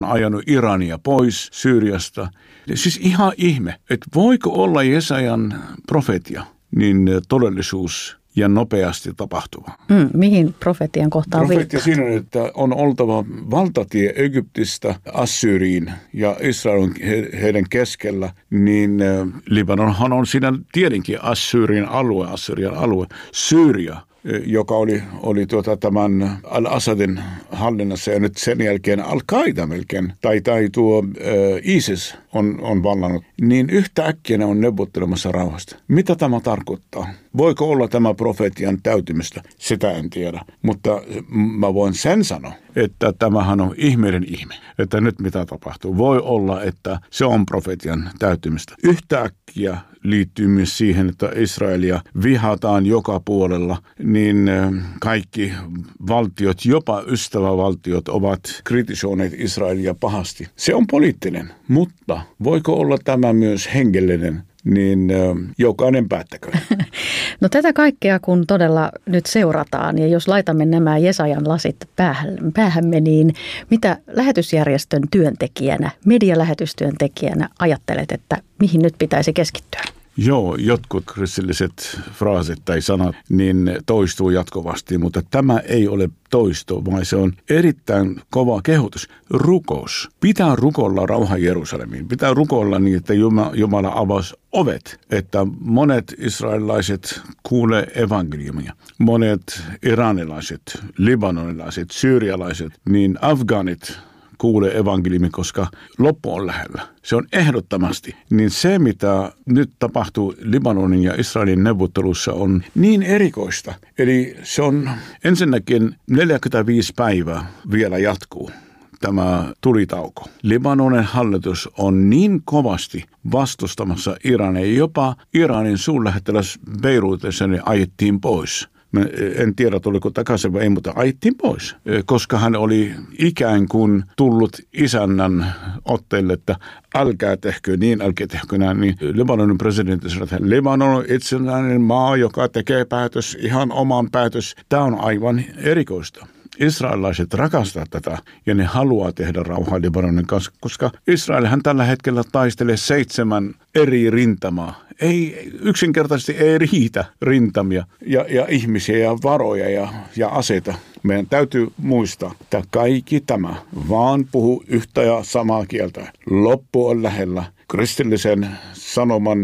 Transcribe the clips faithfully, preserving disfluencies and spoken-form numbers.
ajanut Irania pois Syyriasta. Siis ihan ihme, että voiko olla Jesajan profetia niin todellisuus ja nopeasti tapahtuva. Mm, mihin profetian kohtaan viittaa? Profetia siinä, että on oltava valtatie Egyptistä Assyriin ja Israelin he, heidän keskellä, niin Libanonhan on siinä tietenkin Assyrian alue, Assyrian alue, Syyria, joka oli, oli tuota tämän Al-Assadin hallinnassa ja nyt sen jälkeen Al-Qaida melkein, tai, tai tuo ä, ISIS on, on vallannut, niin yhtäkkiä ne on neuvottelemassa rauhasta. Mitä tämä tarkoittaa? Voiko olla tämä profetian täytymistä? Sitä en tiedä, mutta mä voin sen sanoa, että tämähän on ihmeiden ihme, että nyt mitä tapahtuu. Voi olla, että se on profetian täytymistä. Yhtäkkiä liittyy myös siihen, että Israelia vihataan joka puolella, niin kaikki valtiot, jopa ystävävaltiot ovat kritisoineet Israelia pahasti. Se on poliittinen, mutta voiko olla tämä myös hengellinen? Niin jokainen päättäköön. No tätä kaikkea kun todella nyt seurataan ja jos laitamme nämä Jesajan lasit päähän, päähämme, niin mitä lähetysjärjestön työntekijänä, medialähetystyöntekijänä ajattelet, että mihin nyt pitäisi keskittyä? Joo, jotkut kristilliset fraasit tai sanat niin toistuu jatkuvasti, mutta tämä ei ole toisto, vaan se on erittäin kova kehotus. Rukous. Pitää rukoilla rauha Jerusalemiin. Pitää rukoilla niin, että Jumala avasi ovet, että monet israelilaiset kuulee evankeliumia. Monet iranilaiset, libanonilaiset, syyrialaiset, niin afgaanit kuulee evankeliumi, koska loppu on lähellä. Se on ehdottomasti. Niin se, mitä nyt tapahtuu Libanonin ja Israelin neuvottelussa, on niin erikoista. Eli se on ensinnäkin neljäkymmentäviisi päivää vielä jatkuu tämä tulitauko. Libanonin hallitus on niin kovasti vastustamassa Irania. Jopa Iranin suurlähettiläs Beirutissa ne ajettiin pois. Mä en tiedä, tuliko takaisin vai ei, mutta ajettiin pois, koska hän oli ikään kuin tullut isännän otteelle, että älkää tehkö niin, älkää tehkö näin. Niin Libanonin presidentti sanoi, että Libanon on itsenäinen maa, joka tekee päätös, ihan oman päätös. Tämä on aivan erikoista. Israelilaiset rakastavat tätä ja ne haluaa tehdä rauhaa Libanonin kanssa, koska Israelhän tällä hetkellä taistelee seitsemän eri rintamaa. Ei, yksinkertaisesti ei riitä rintamia ja, ja ihmisiä ja varoja ja, ja aseita. Meidän täytyy muistaa, että kaikki tämä vaan puhuu yhtä ja samaa kieltä. Loppu on lähellä. Kristillisen sanoman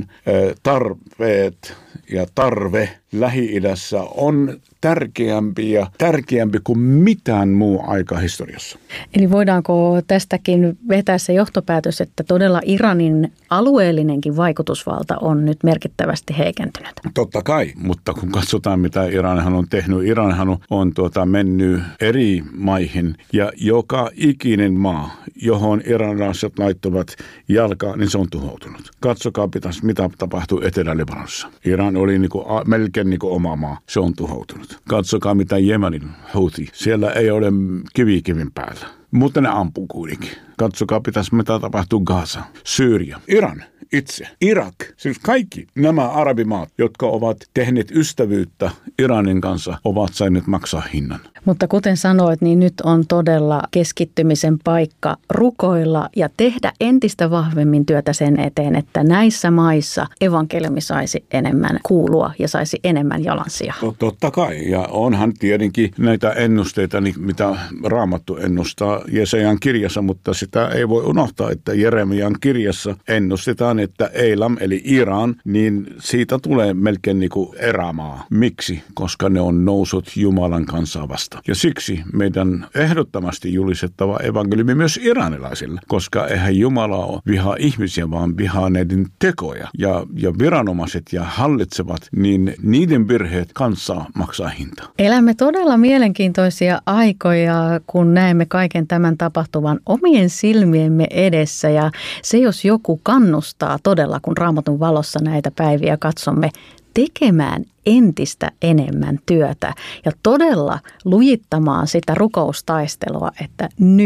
tarpeet ja tarve Lähi-idässä on tärkeämpi ja tärkeämpi kuin mitään muu aika historiassa. Eli voidaanko tästäkin vetää se johtopäätös, että todella Iranin alueellinenkin vaikutusvalta on nyt merkittävästi heikentynyt? Totta kai, mutta kun katsotaan mitä Iranhan on tehnyt, Iranhan on, on tuota, mennyt eri maihin ja joka ikinen maa, johon iranilaiset laittavat jalkaa, niin se on tuhoutunut. Katsokaa pitäisi, mitä tapahtuu Etelä-Libanonissa. Iran oli niinku, melkein niinku oma maa, se on tuhoutunut. Katsokaa mitä Jemenin Houthi, siellä ei ole kivi kivin päällä, mutta ne ampuu kuitenkin. Katsokaa pitäisi mitä tapahtuu Gaza, Syyria, Iran. Itse. Irak, siis kaikki nämä arabimaat, jotka ovat tehneet ystävyyttä Iranin kanssa, ovat saaneet maksaa hinnan. Mutta kuten sanoit, niin nyt on todella keskittymisen paikka rukoilla ja tehdä entistä vahvemmin työtä sen eteen, että näissä maissa evankeliumi saisi enemmän kuulua ja saisi enemmän jalansijaa. Totta kai, ja onhan tietenkin näitä ennusteita, mitä Raamattu ennustaa Jesajan kirjassa, mutta sitä ei voi unohtaa, että Jeremian kirjassa ennustetaan, että Eilam eli Iran, niin siitä tulee melkein niin kuin erämaa. Miksi? Koska ne on noussut Jumalan kanssa vasta. Ja siksi meidän ehdottomasti julistettava evankeliumi myös iranilaisille, koska eihän Jumala ole vihaa ihmisiä, vaan vihaa näiden tekoja. Ja, ja viranomaiset ja hallitsevat, niin niiden virheet kanssa maksaa hinta. Elämme todella mielenkiintoisia aikoja, kun näemme kaiken tämän tapahtuvan omien silmiemme edessä. Ja se, jos joku kannustaa todella, kun Raamatun valossa näitä päiviä katsomme, tekemään entistä enemmän työtä ja todella lujittamaan sitä rukoustaistelua, että nyt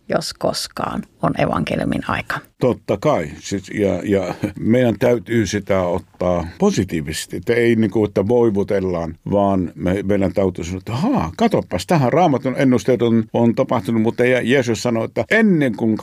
jos koskaan, on evankeliumin aika. Totta kai. Siis, ja, ja meidän täytyy sitä ottaa positiivisesti. Että ei niin kuin, että voivutellaan, vaan me, meidän täytyy sanoa, että haa, katsopas, tähän Raamatun ennusteet on, on tapahtunut, mutta Jeesus sanoi, että ennen kuin